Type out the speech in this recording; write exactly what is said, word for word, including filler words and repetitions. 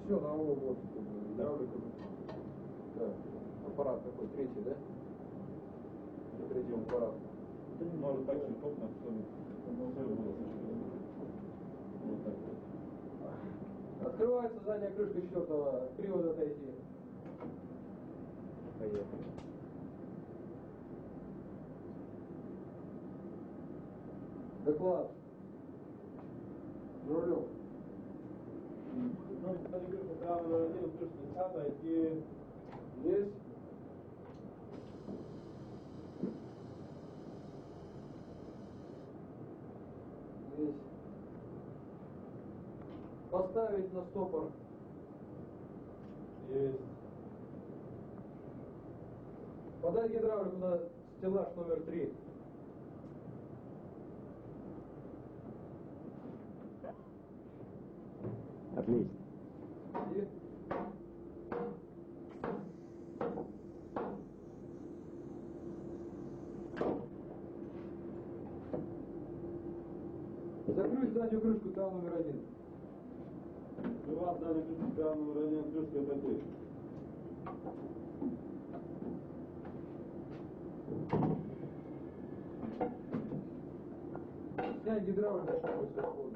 Все, на вот, вот гидравлика. Так, аппарат какой? Третий, да? По третьему аппарату. Может так же топ на все. Вот так вот. Открывается задняя крышка четвертого привода отойти. Поехали. Доклад. Журавлев. Ну, кстати, крышка прямо номер один, крышка десятая, и Есть. Есть. Поставить на стопор. есть. Подать гидравлику на стеллаж номер три. Отлично. И закрыть заднюю крышку кран номер один. Открывать заднюю крышку кран номер один, крышка отойти. Снять гидравлику.